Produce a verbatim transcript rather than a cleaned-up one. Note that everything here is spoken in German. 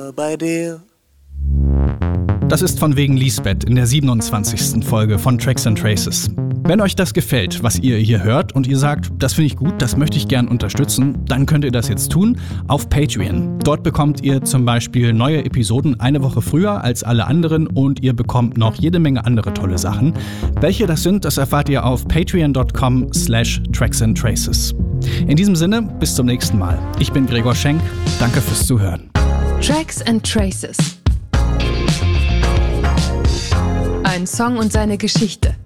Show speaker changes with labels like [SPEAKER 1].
[SPEAKER 1] bei dir.
[SPEAKER 2] Das ist von wegen Lisbeth in der siebenundzwanzigsten Folge von Tracks and Traces. Wenn euch das gefällt, was ihr hier hört und ihr sagt, das finde ich gut, das möchte ich gern unterstützen, dann könnt ihr das jetzt tun auf Patreon. Dort bekommt ihr zum Beispiel neue Episoden eine Woche früher als alle anderen und ihr bekommt noch jede Menge andere tolle Sachen. Welche das sind, das erfahrt ihr auf patreon.com slash Tracks and Traces. In diesem Sinne, bis zum nächsten Mal. Ich bin Gregor Schenk, danke fürs Zuhören.
[SPEAKER 3] Tracks and Traces. Ein Song und seine Geschichte.